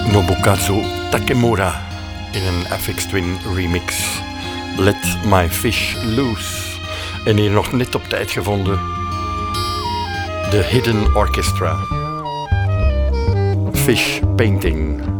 Nobukazu Takemura in een Aphex Twin remix. Let My Fish Loose. En hier nog net op tijd gevonden. The Hidden Orchestra. Fish Painting.